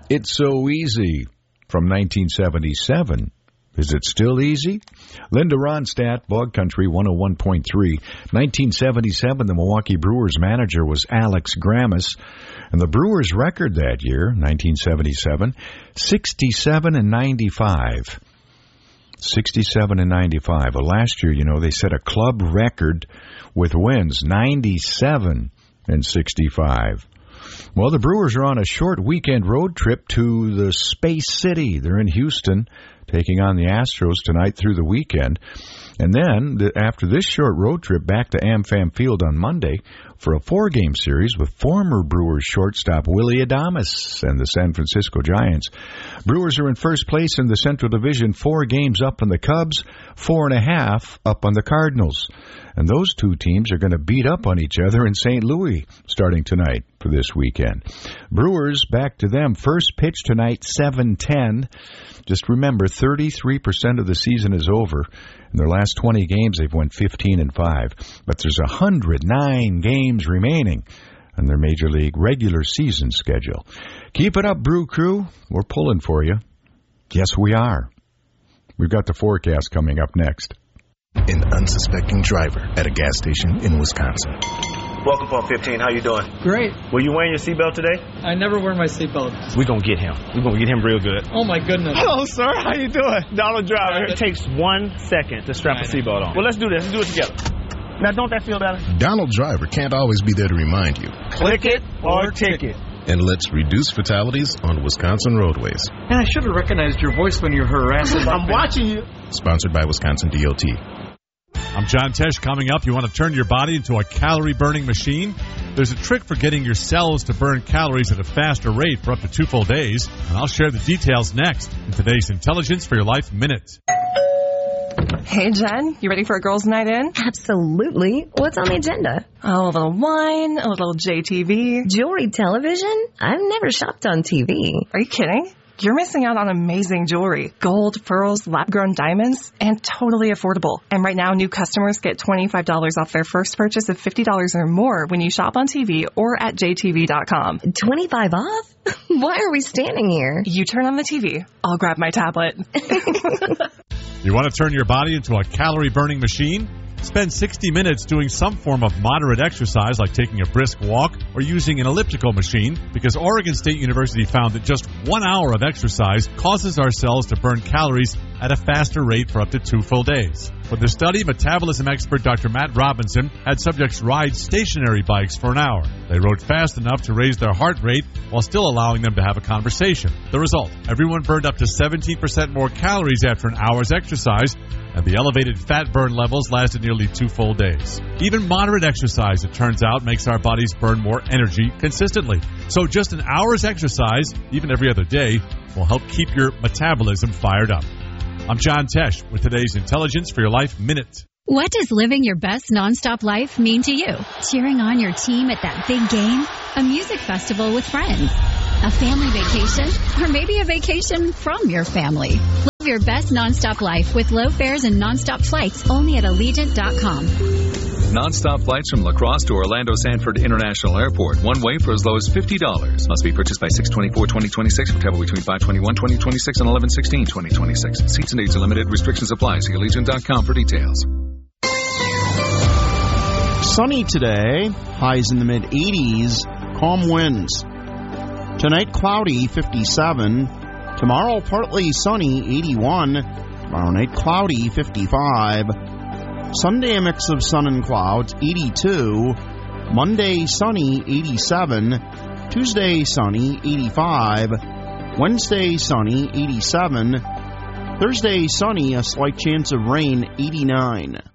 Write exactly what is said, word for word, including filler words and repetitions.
It's So Easy from nineteen seventy-seven. Is it still easy? Linda Ronstadt, Bog Country one oh one point three. nineteen seventy-seven, the Milwaukee Brewers manager was Alex Grammas. And the Brewers record that year, nineteen seventy-seven, sixty-seven and ninety-five. sixty-seven and ninety-five. Well, last year, you know, they set a club record with wins, ninety-seven and sixty-five. Well, the Brewers are on a short weekend road trip to the Space City. They're in Houston, taking on the Astros tonight through the weekend. And then, the, after this short road trip, back to AmFam Field on Monday for a four-game series with former Brewers shortstop Willie Adames and the San Francisco Giants. Brewers are in first place in the Central Division, four games up on the Cubs, four and a half up on the Cardinals. And those two teams are going to beat up on each other in Saint Louis starting tonight for this weekend. Brewers, back to them. First pitch tonight, seven ten. Just remember, thirty-three percent of the season is over. In their last twenty games, they've won fifteen and five. But there's one hundred nine games remaining on their Major League regular season schedule. Keep it up, Brew Crew. We're pulling for you. Yes, we are. We've got the forecast coming up next. An unsuspecting driver at a gas station in Wisconsin. Welcome, Pump fifteen. How you doing? Great. Were you wearing your seatbelt today? I never wear my seatbelt. We're going to get him. We're going to get him real good. Oh, my goodness. Hello, sir. How you doing? Donald Driver. It takes one second to strap a seatbelt on. Well, let's do this. Let's do it together. Now, don't that feel better? Donald Driver can't always be there to remind you. Click it or ticket. And let's reduce fatalities on Wisconsin roadways. And I should have recognized your voice when you were harassing. I'm watching you. Sponsored by Wisconsin D O T. I'm John Tesh. Coming up, you want to turn your body into a calorie-burning machine? There's a trick for getting your cells to burn calories at a faster rate for up to two full days, and I'll share the details next in today's Intelligence for Your Life Minute. Hey, Jen, you ready for a girls' night in? Absolutely. What's on the agenda? Oh, a little wine, a little J T V. Jewelry television? I've never shopped on T V. Are you kidding? You're missing out on amazing jewelry. Gold, pearls, lab-grown diamonds, and totally affordable. And right now, new customers get twenty-five dollars off their first purchase of fifty dollars or more when you shop on T V or at J T V dot com. twenty-five off? Why are we standing here? You turn on the T V. I'll grab my tablet. You want to turn your body into a calorie-burning machine? Spend sixty minutes doing some form of moderate exercise like taking a brisk walk or using an elliptical machine, because Oregon State University found that just one hour of exercise causes our cells to burn calories at a faster rate for up to two full days. For the study, metabolism expert Doctor Matt Robinson had subjects ride stationary bikes for an hour. They rode fast enough to raise their heart rate while still allowing them to have a conversation. The result, everyone burned up to seventeen percent more calories after an hour's exercise, and the elevated fat burn levels lasted nearly two full days. Even moderate exercise, it turns out, makes our bodies burn more energy consistently. So just an hour's exercise, even every other day, will help keep your metabolism fired up. I'm John Tesh with today's Intelligence for Your Life Minute. What does living your best nonstop life mean to you? Cheering on your team at that big game? A music festival with friends? A family vacation? Or maybe a vacation from your family? Live your best nonstop life with low fares and nonstop flights only at Allegiant dot com. Non-stop flights from La Crosse to Orlando Sanford International Airport. One way for as low as fifty dollars. Must be purchased by six twenty-four twenty twenty-six for travel between five twenty-one twenty twenty-six and eleven sixteen twenty twenty-six. Seats and dates are limited. Restrictions apply. See Allegiant dot com for details. Sunny today. Highs in the mid-eighties. Calm winds. Tonight, cloudy, fifty-seven. Tomorrow, partly sunny, eighty-one. Tomorrow night, cloudy, fifty-five. Sunday, a mix of sun and clouds, eighty-two. Monday, sunny, eighty-seven. Tuesday, sunny, eighty-five. Wednesday, sunny, eighty-seven. Thursday, sunny, a slight chance of rain, eighty-nine.